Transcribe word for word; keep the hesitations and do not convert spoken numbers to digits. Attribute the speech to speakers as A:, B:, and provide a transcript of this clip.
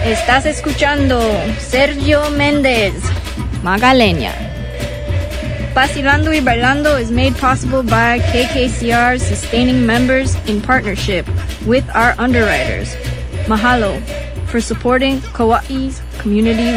A: Estás escuchando Sergio Méndez, Magaleña. Vacilando y Bailando is made possible by K K C R's sustaining members in partnership with our underwriters. Mahalo for supporting Kauai's community